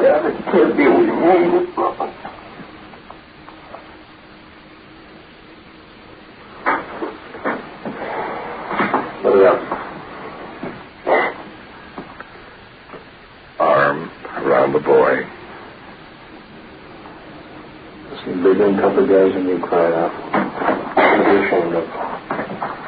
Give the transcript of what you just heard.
Dad, it can't be what you mean. Put it up. Arm around the boy. Some big and tougher guys than you cried out. Don't be ashamed of.